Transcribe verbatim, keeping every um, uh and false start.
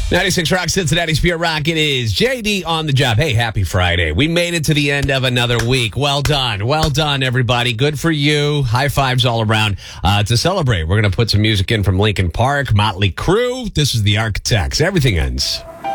ninety-six Rock, Cincinnati's Pure Rock. It is J D on the job. Hey, happy Friday. We made it to the end of another week. Well done. Well done, everybody. Good for you. High fives all around. Uh, to celebrate, we're going to put some music in from Linkin Park, Motley Crue. This is The Architects. Everything ends.